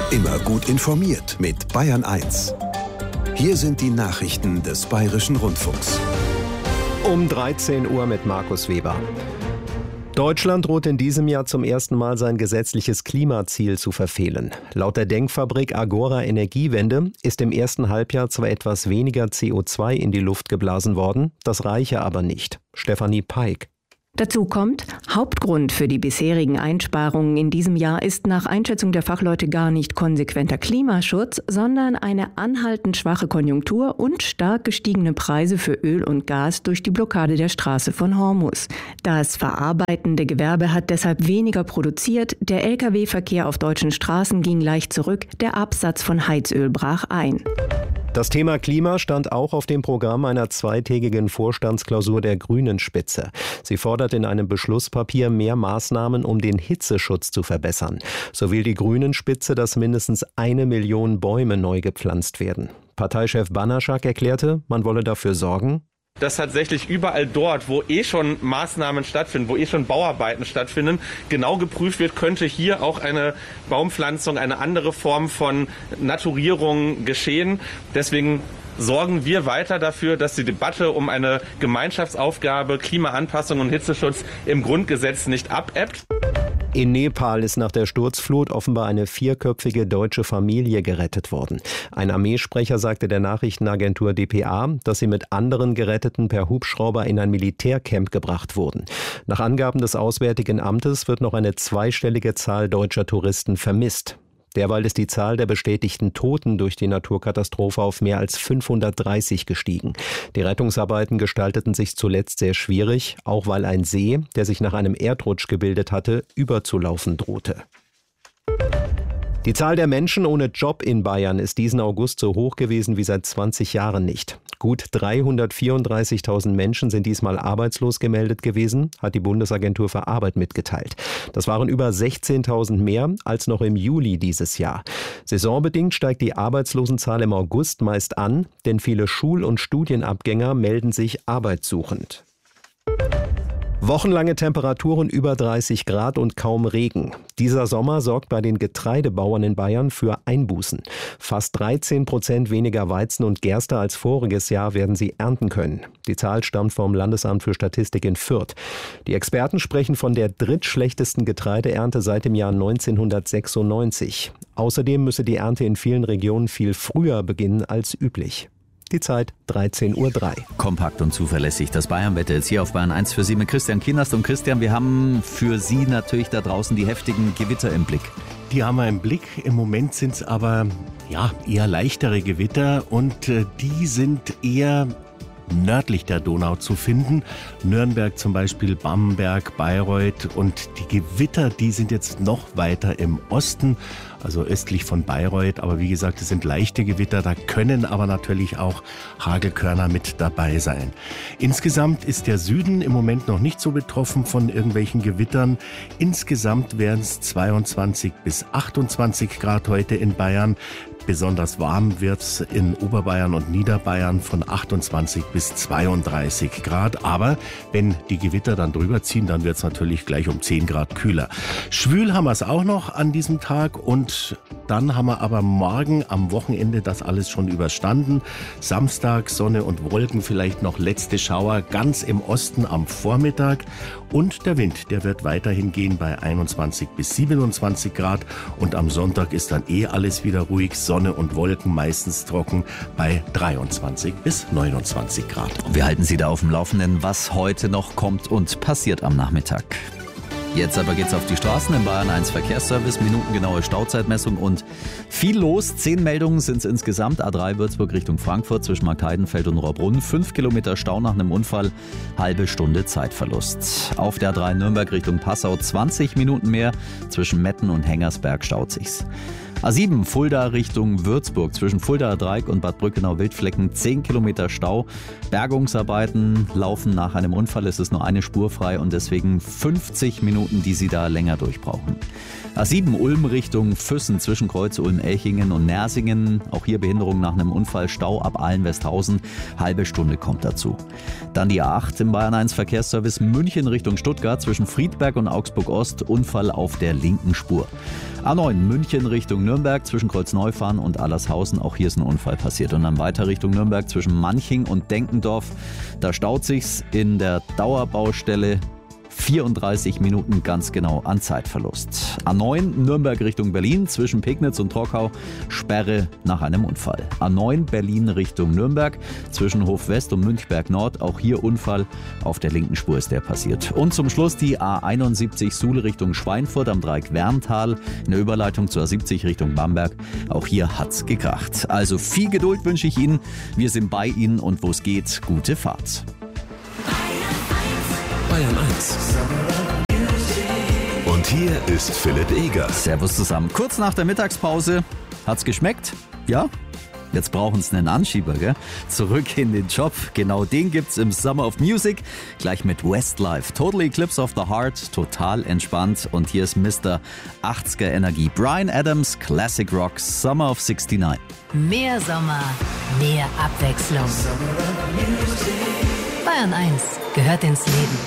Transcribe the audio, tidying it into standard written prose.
Immer gut informiert mit Bayern 1. Hier sind die Nachrichten des Bayerischen Rundfunks. Um 13 Uhr mit Markus Weber. Deutschland droht in diesem Jahr zum ersten Mal sein gesetzliches Klimaziel zu verfehlen. Laut der Denkfabrik Agora Energiewende ist im ersten Halbjahr zwar etwas weniger CO2 in die Luft geblasen worden, das reiche aber nicht. Stefanie Peik. Dazu kommt, Hauptgrund für die bisherigen Einsparungen in diesem Jahr ist nach Einschätzung der Fachleute gar nicht konsequenter Klimaschutz, sondern eine anhaltend schwache Konjunktur und stark gestiegene Preise für Öl und Gas durch die Blockade der Straße von Hormuz. Das verarbeitende Gewerbe hat deshalb weniger produziert, der Lkw-Verkehr auf deutschen Straßen ging leicht zurück, der Absatz von Heizöl brach ein. Das Thema Klima stand auch auf dem Programm einer zweitägigen Vorstandsklausur der Grünen-Spitze. Sie fordert in einem Beschlusspapier mehr Maßnahmen, um den Hitzeschutz zu verbessern. So will die Grünen-Spitze, dass mindestens 1 Million Bäume neu gepflanzt werden. Parteichef Banaschak erklärte, man wolle dafür sorgen, dass tatsächlich überall dort, wo schon Maßnahmen stattfinden, wo schon Bauarbeiten stattfinden, genau geprüft wird, könnte hier auch eine Baumpflanzung, eine andere Form von Naturierung geschehen. Deswegen sorgen wir weiter dafür, dass die Debatte um eine Gemeinschaftsaufgabe Klimaanpassung und Hitzeschutz im Grundgesetz nicht abebbt. In Nepal ist nach der Sturzflut offenbar eine 4-köpfige deutsche Familie gerettet worden. Ein Armeesprecher sagte der Nachrichtenagentur dpa, dass sie mit anderen Geretteten per Hubschrauber in ein Militärcamp gebracht wurden. Nach Angaben des Auswärtigen Amtes wird noch eine zweistellige Zahl deutscher Touristen vermisst. Derweil ist die Zahl der bestätigten Toten durch die Naturkatastrophe auf mehr als 530 gestiegen. Die Rettungsarbeiten gestalteten sich zuletzt sehr schwierig, auch weil ein See, der sich nach einem Erdrutsch gebildet hatte, überzulaufen drohte. Die Zahl der Menschen ohne Job in Bayern ist diesen August so hoch gewesen wie seit 20 Jahren nicht. Gut 334.000 Menschen sind diesmal arbeitslos gemeldet gewesen, hat die Bundesagentur für Arbeit mitgeteilt. Das waren über 16.000 mehr als noch im Juli dieses Jahr. Saisonbedingt steigt die Arbeitslosenzahl im August meist an, denn viele Schul- und Studienabgänger melden sich arbeitssuchend. Wochenlange Temperaturen über 30 Grad und kaum Regen. Dieser Sommer sorgt bei den Getreidebauern in Bayern für Einbußen. Fast 13% weniger Weizen und Gerste als voriges Jahr werden sie ernten können. Die Zahl stammt vom Landesamt für Statistik in Fürth. Die Experten sprechen von der drittschlechtesten Getreideernte seit dem Jahr 1996. Außerdem müsse die Ernte in vielen Regionen viel früher beginnen als üblich. Die Zeit 13:03 Uhr. Kompakt und zuverlässig. Das Bayernwetter jetzt hier auf Bayern 1 für Sie mit Christian Kienast. Und Christian, wir haben für Sie natürlich da draußen die heftigen Gewitter im Blick. Die haben wir im Blick. Im Moment sind es aber eher leichtere Gewitter und die sind eher nördlich der Donau zu finden. Nürnberg zum Beispiel, Bamberg, Bayreuth, und die Gewitter, die sind jetzt noch weiter im Osten, also östlich von Bayreuth. Aber wie gesagt, es sind leichte Gewitter, da können aber natürlich auch Hagelkörner mit dabei sein. Insgesamt ist der Süden im Moment noch nicht so betroffen von irgendwelchen Gewittern. Insgesamt werden es 22 bis 28 Grad heute in Bayern. Besonders warm wird's in Oberbayern und Niederbayern von 28 bis 32 Grad. Aber wenn die Gewitter dann drüber ziehen, dann wird's natürlich gleich um 10 Grad kühler. Schwül haben wir es auch noch an diesem Tag, und dann haben wir aber morgen am Wochenende das alles schon überstanden. Samstag Sonne und Wolken, vielleicht noch letzte Schauer ganz im Osten am Vormittag. Und der Wind, der wird weiterhin gehen bei 21 bis 27 Grad. Und am Sonntag ist dann alles wieder ruhig. Sonne und Wolken, meistens trocken bei 23 bis 29 Grad. Wir halten Sie da auf dem Laufenden, was heute noch kommt und passiert am Nachmittag. Jetzt aber geht's auf die Straßen im Bayern 1 Verkehrsservice, minutengenaue Stauzeitmessung und viel los. 10 Meldungen sind es insgesamt. A3 Würzburg Richtung Frankfurt zwischen Markheidenfeld und Rohrbrunn. 5 Kilometer Stau nach einem Unfall, halbe Stunde Zeitverlust. Auf der A3 Nürnberg Richtung Passau 20 Minuten mehr. Zwischen Metten und Hengersberg staut sich's. A7 Fulda Richtung Würzburg zwischen Fuldaer Dreieck und Bad Brückenau-Wildflecken 10 Kilometer Stau. Bergungsarbeiten laufen nach einem Unfall. Es ist nur eine Spur frei und deswegen 50 Minuten, die Sie da länger durchbrauchen. A7 Ulm Richtung Füssen zwischen Kreuz Ulm-Elchingen und Nersingen. Auch hier Behinderung nach einem Unfall. Stau ab Ahlen-Westhausen. Halbe Stunde kommt dazu. Dann die A8 im Bayern 1 Verkehrsservice München Richtung Stuttgart zwischen Friedberg und Augsburg Ost. Unfall auf der linken Spur. A9 München Richtung Nürnberg zwischen Kreuzneufahren und Allershausen. Auch hier ist ein Unfall passiert. Und dann weiter Richtung Nürnberg zwischen Manching und Denkendorf. Da staut sich's in der Dauerbaustelle. 34 Minuten ganz genau an Zeitverlust. A9 Nürnberg Richtung Berlin zwischen Pegnitz und Trockau, Sperre nach einem Unfall. A9 Berlin Richtung Nürnberg zwischen Hofwest und Münchberg Nord, auch hier Unfall, auf der linken Spur ist der passiert. Und zum Schluss die A71 Suhl Richtung Schweinfurt am Dreieck Werntal in der Überleitung zur A70 Richtung Bamberg, auch hier hat's gekracht. Also viel Geduld wünsche ich Ihnen, wir sind bei Ihnen und wo es geht, gute Fahrt. Bayern 1. Und hier ist Philipp Eger. Servus zusammen. Kurz nach der Mittagspause. Hat's geschmeckt? Ja? Jetzt brauchen Sie einen Anschieber, gell? Zurück in den Job. Genau den gibt's im Summer of Music. Gleich mit Westlife. Total Eclipse of the Heart. Total entspannt. Und hier ist Mr. 80er Energie. Bryan Adams, Classic Rock, Summer of 69. Mehr Sommer, mehr Abwechslung. Bayern 1 gehört ins Leben.